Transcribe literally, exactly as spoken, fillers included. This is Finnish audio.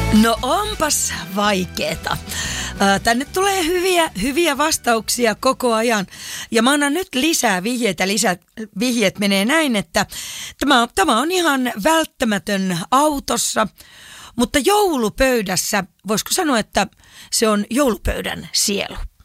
No onpas vaikeeta. Tänne tulee hyviä, hyviä vastauksia koko ajan. Ja mä annan nyt lisää vihjeitä. Lisää vihjeet menee näin, että tämä, tämä on ihan välttämätön autossa, mutta joulupöydässä, voisiko sanoa, että se on joulupöydän sielu.